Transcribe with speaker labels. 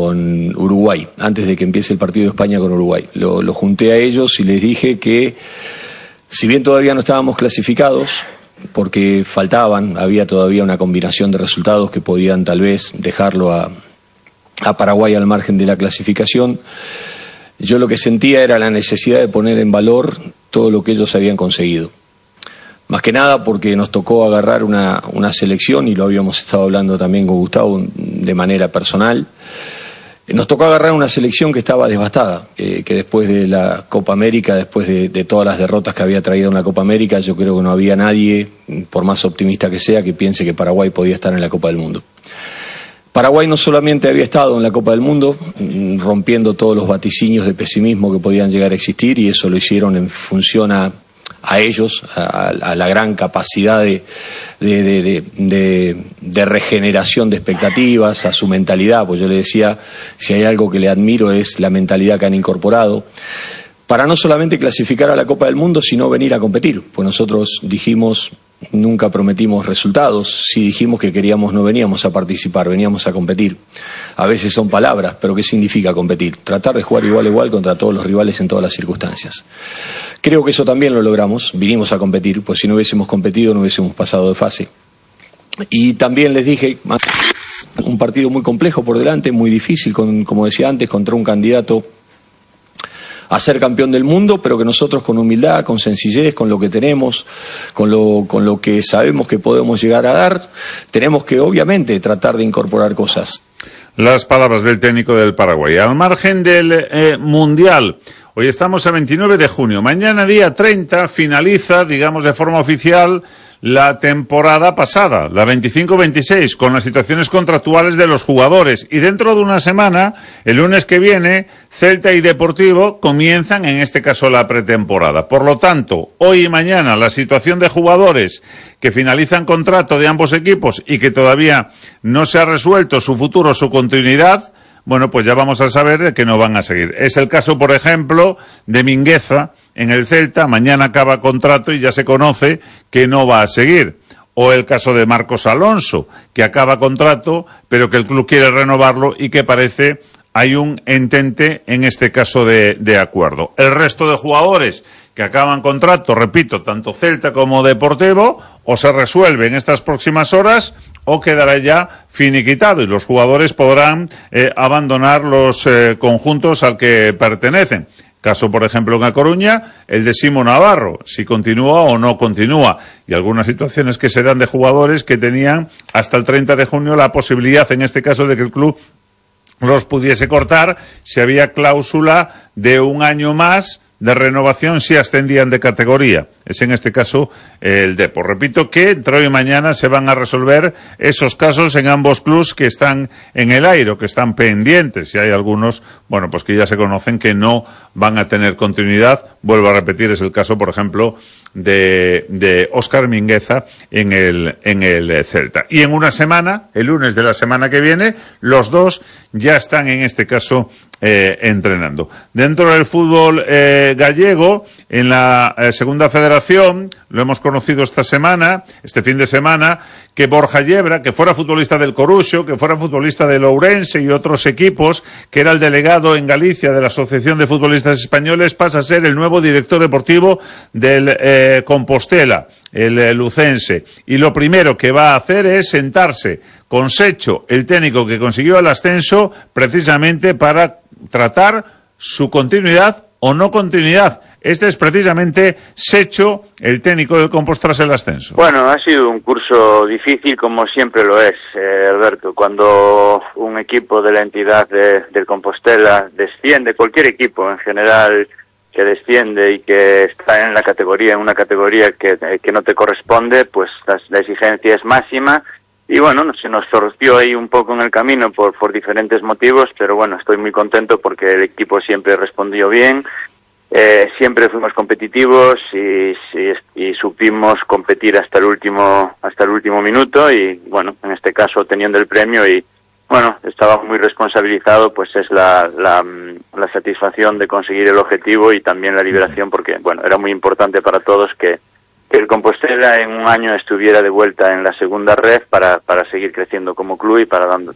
Speaker 1: con Uruguay, antes de que empiece el partido de España con Uruguay. Lo junté a ellos y les dije que, si bien todavía no estábamos clasificados, porque había todavía una combinación de resultados que podían tal vez dejarlo a Paraguay al margen de la clasificación, yo lo que sentía era la necesidad de poner en valor todo lo que ellos habían conseguido. Más que nada porque nos tocó agarrar una selección, y lo habíamos estado hablando también con Gustavo de manera personal. Nos tocó agarrar una selección que estaba devastada, que después de la Copa América, después de todas las derrotas que había traído en la Copa América, yo creo que no había nadie, por más optimista que sea, que piense que Paraguay podía estar en la Copa del Mundo. Paraguay no solamente había estado en la Copa del Mundo, rompiendo todos los vaticinios de pesimismo que podían llegar a existir, y eso lo hicieron en función a ellos, a la gran capacidad de regeneración de expectativas, a su mentalidad. Pues yo le decía, si hay algo que le admiro es la mentalidad que han incorporado, para no solamente clasificar a la Copa del Mundo, sino venir a competir. Pues nosotros dijimos, nunca prometimos resultados, si dijimos que queríamos no veníamos a participar, veníamos a competir. A veces son palabras, pero ¿qué significa competir? Tratar de jugar igual a igual contra todos los rivales en todas las circunstancias. Creo que eso también lo logramos, vinimos a competir, pues si no hubiésemos competido no hubiésemos pasado de fase. Y también les dije, un partido muy complejo por delante, muy difícil, como decía antes, contra un candidato a ser campeón del mundo, pero que nosotros con humildad, con sencillez, con lo que tenemos, con lo que sabemos que podemos llegar a dar, tenemos que obviamente tratar de incorporar cosas.
Speaker 2: Las palabras del técnico del Paraguay. Al margen del Mundial, hoy estamos a 29 de junio, mañana día 30 finaliza, digamos de forma oficial, la temporada pasada, la 25-26, con las situaciones contractuales de los jugadores. Y dentro de una semana, el lunes que viene, Celta y Deportivo comienzan, en este caso, la pretemporada. Por lo tanto, hoy y mañana, la situación de jugadores que finalizan contrato de ambos equipos y que todavía no se ha resuelto su futuro, su continuidad, bueno, pues ya vamos a saber de que no van a seguir. Es el caso, por ejemplo, de Mingueza en el Celta, mañana acaba contrato y ya se conoce que no va a seguir. O el caso de Marcos Alonso, que acaba contrato, pero que el club quiere renovarlo y que parece hay un entente en este caso de acuerdo. El resto de jugadores que acaban contrato, repito, tanto Celta como Deportivo, o se resuelve en estas próximas horas o quedará ya finiquitado y los jugadores podrán abandonar los conjuntos al que pertenecen. Caso, por ejemplo, en A Coruña, el de Simo Navarro, si continúa o no continúa. Y algunas situaciones que se dan de jugadores que tenían hasta el 30 de junio la posibilidad, en este caso, de que el club los pudiese cortar si había cláusula de un año más de renovación si ascendían de categoría. Es en este caso el Depor. Repito que entre hoy y mañana se van a resolver esos casos en ambos clubs que están en el aire, que están pendientes. Y hay algunos, bueno, pues que ya se conocen que no van a tener continuidad. Vuelvo a repetir, es el caso, por ejemplo, de Óscar Mingueza en el Celta. Y en una semana, el lunes de la semana que viene, los dos ya están en este caso entrenando. Dentro del fútbol gallego, en la segunda federación, lo hemos conocido este fin de semana, que Borja Yebra, que fuera futbolista del Coruxo, que fuera futbolista del Ourense y otros equipos, que era el delegado en Galicia de la Asociación de Futbolistas Españoles, pasa a ser el nuevo director deportivo del Compostela, el lucense. Y lo primero que va a hacer es sentarse con Secho, el técnico que consiguió el ascenso, precisamente para tratar su continuidad o no continuidad. Este es precisamente Secho, el técnico del Compos tras el ascenso.
Speaker 3: Bueno, ha sido un curso difícil como siempre lo es, Alberto. Cuando un equipo de la entidad del Compostela desciende, cualquier equipo en general que desciende y que está en una categoría que no te corresponde, pues la exigencia es máxima. Y bueno, se nos torció ahí un poco en el camino por diferentes motivos, pero bueno, estoy muy contento porque el equipo siempre respondió bien, siempre fuimos competitivos y supimos competir hasta el último minuto y bueno, en este caso teniendo el premio y bueno, estaba muy responsabilizado, pues es la satisfacción de conseguir el objetivo y también la liberación porque bueno, era muy importante para todos que el Compostela en un año estuviera de vuelta en la segunda red para seguir creciendo como club y para